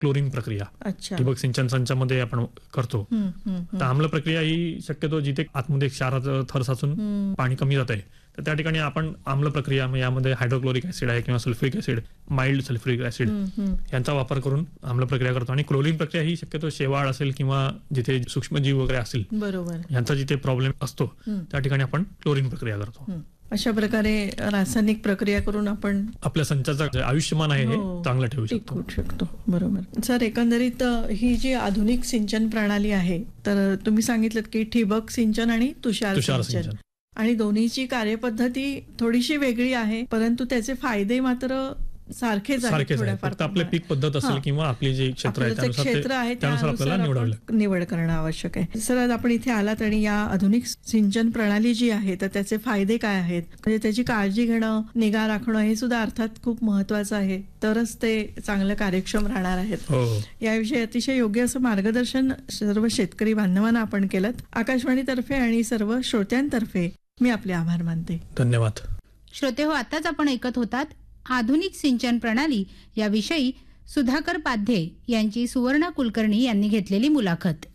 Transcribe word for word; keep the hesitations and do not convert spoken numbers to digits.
Chlorine प्रक्रिया. अच्छा. ठिबक सिंचन संचामध्ये आपण करतो. हम्म, हम्म, तर आम्ल प्रक्रिया ही शक्यतो जिथे आतमध्ये क्षाराचं थर साचून हम्म. पाणी कमी जात आहे तर त्या ठिकाणी आपण आम्ल प्रक्रिया म्हणजे यामध्ये हायड्रोक्लोरिक ऍसिड आहे किंवा sulphuric acid, mild sulphuric acid हम्म, हम्म. यांचा वापर करून आम्ल प्रक्रिया करतो. आणि क्लोरीन प्रक्रिया ही शक्यतो शेवाळ असेल किंवा जिथे सूक्ष्मजीव वगैरे असतील बरोबर. यांचा जिथे प्रॉब्लेम असतो हम्म. त्या ठिकाणी आपण क्लोरीन प्रक्रिया करतो. हम्म. अशा प्रकारे रासायनिक प्रक्रिया करून आपण आपल्या संचाचं जे आयुष्यमान आहे हे हो, चांगलं ठेवू शकतो. टिकवू शकतो. बरोबर. सर, एकंदरीत अ, ही जी आधुनिक सिंचन प्रणाली आहे तर तुम्ही सांगितलं की ठिबक सिंचन आणि तुषार तुषार सिंचन सिंचन आणि दोन्हीची कार्यपद्धती थोडीशी वेगळी आहे, परंतु त्याचे फायदे मात्र सारखेच आहेत. सारखेच आहे. थोड्याफार फक्त आपले पीक पद्धत असेल हां. किंवा आपली जी क्षेत्र आहे आपलं जे त्यानुसार ते- क्षेत्र आहे त्यानुसार आपल्याला त्यानुसार निवडावं आपण निवड करणं आवश्यक आहे. सर, आज आपण इथे आलात आणि या आधुनिक सिंचन प्रणाली जी आहे तर त्याचे फायदे काय आहेत, म्हणजे त्याची काळजी घेणं, निगा राखणं हे सुद्धा अर्थात खूप महत्वाचं आहे, तरच ते चांगलं कार्यक्षम राहणार आहेत. हो हो. याविषयी अतिशय योग्य असं मार्गदर्शन सर्व शेतकरी बांधवांना आपण केलं. आकाशवाणीतर्फे आणि सर्व श्रोत्यांतर्फे मी आपले आभार मानते. धन्यवाद. श्रोते हो, आताच आपण ऐकत होतात आधुनिक सिंचन प्रणाली याविषयी सुधाकर पाध्ये यांची सुवर्ण कुलकर्णी यांनी घेतलेली मुलाखत.